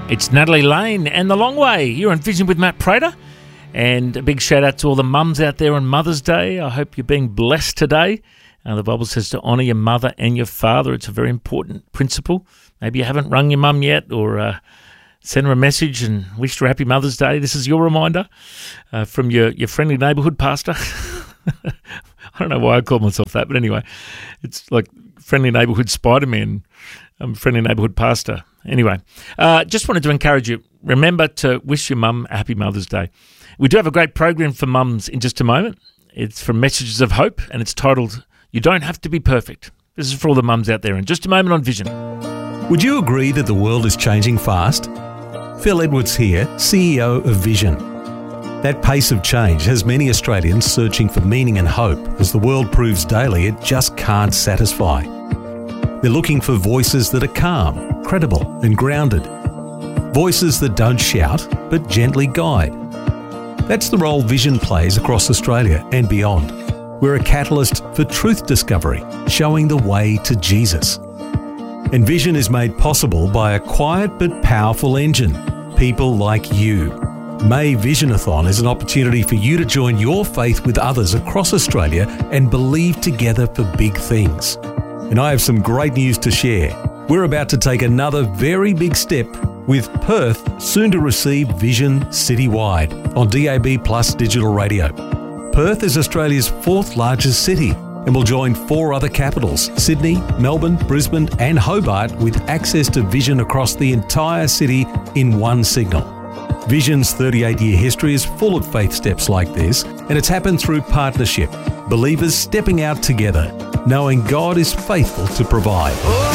It's Natalie Lane and The Long Way. You're on Vision with Matt Prater. And a big shout out to all the mums out there on Mother's Day. I hope you're being blessed today. The Bible says to honour your mother and your father. It's a very important principle. Maybe you haven't rung your mum yet, or send her a message and wished her Happy Mother's Day. This is your reminder from your friendly neighbourhood pastor. I don't know why I call myself that, but anyway, it's like friendly neighbourhood Spider-Man. I'm a friendly neighbourhood pastor. Anyway, just wanted to encourage you, remember to wish your mum a Happy Mother's Day. We do have a great program for mums in just a moment. It's from Messages of Hope, and it's titled, You Don't Have to Be Perfect. This is for all the mums out there in just a moment on Vision. Would you agree that the world is changing fast? Phil Edwards here, CEO of Vision. That pace of change has many Australians searching for meaning and hope as the world proves daily it just can't satisfy. They're looking for voices that are calm, credible and grounded. Voices that don't shout but gently guide. That's the role Vision plays across Australia and beyond. We're a catalyst for truth discovery, showing the way to Jesus. And Vision is made possible by a quiet but powerful engine, people like you. May Visionathon is an opportunity for you to join your faith with others across Australia and believe together for big things. And I have some great news to share. We're about to take another very big step, with Perth soon to receive Vision citywide on DAB Plus digital radio. Perth is Australia's 4th largest city and will join 4 other capitals, Sydney, Melbourne, Brisbane and Hobart, with access to Vision across the entire city in one signal. Vision's 38-year history is full of faith steps like this, and it's happened through partnership, believers stepping out together, knowing God is faithful to provide.